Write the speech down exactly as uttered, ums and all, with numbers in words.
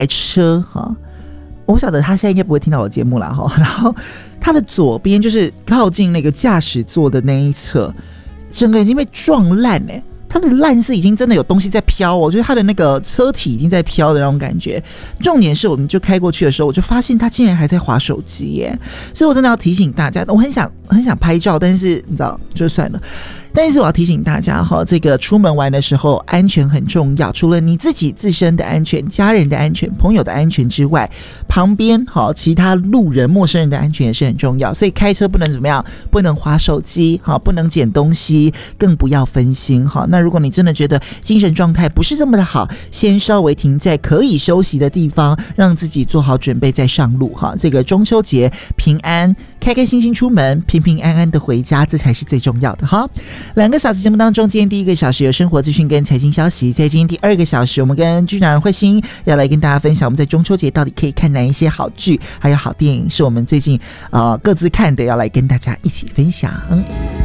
车哈，我不晓得他现在应该不会听到我的节目啦哈。然后他的左边就是靠近那个驾驶座的那一侧，整个已经被撞烂哎、欸。它的烂是已经真的有东西在飘哦，我觉得它的那个车体已经在飘的那种感觉。重点是我们就开过去的时候，我就发现他竟然还在滑手机耶，所以我真的要提醒大家，我很想很想拍照，但是你知道就算了。但是我要提醒大家哈，这个出门玩的时候安全很重要，除了你自己自身的安全、家人的安全、朋友的安全之外，旁边好其他路人、陌生人的安全也是很重要。所以开车不能怎么样，不能滑手机，好，不能捡东西，更不要分心哈。那如果你真的觉得精神状态不是这么的好，先稍微停在可以休息的地方，让自己做好准备再上路哈。这个中秋节平安，开开心心出门，平平安安的回家，这才是最重要的哈。两个小时节目当中，今天第一个小时有生活资讯跟财经消息，在今天第二个小时，我们跟剧场人慧欣要来跟大家分享我们在中秋节到底可以看哪一些好剧，还有好电影是我们最近呃各自看的，要来跟大家一起分享。